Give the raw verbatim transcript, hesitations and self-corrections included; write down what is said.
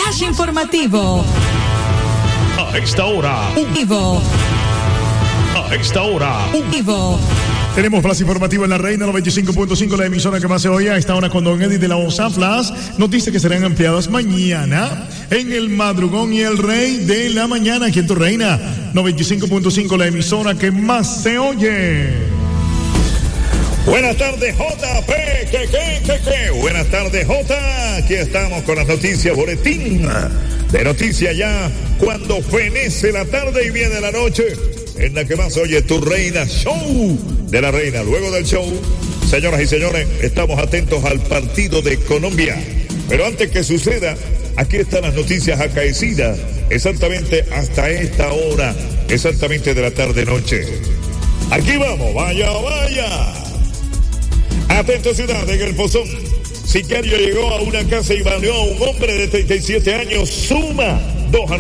Flash informativo. A esta hora, un Vivo. A esta hora, un Vivo. Tenemos Flash informativo en La Reina noventa y cinco punto cinco, la emisora que más se oye a esta hora con Don Eddie de la Osa. Flash nos dice que serán ampliadas mañana en el madrugón y el rey de la mañana aquí en Tu Reina noventa y cinco punto cinco, la emisora que más se oye. Buenas tardes, J P. ¿Qué, qué, qué, qué? Buenas tardes, J. Aquí estamos con las noticias, boletín de noticias ya cuando fenece la tarde y viene la noche, en la que más oye Tu Reina, show de La Reina. Luego del show, señoras y señores, estamos atentos al partido de Colombia. Pero antes que suceda, aquí están las noticias acaecidas, exactamente hasta esta hora, exactamente de la tarde-noche. Aquí vamos, vaya, vaya. Atento, ciudad, en el Pozón. Sicario llegó a una casa y baleó a un hombre de treinta y siete años, suma dos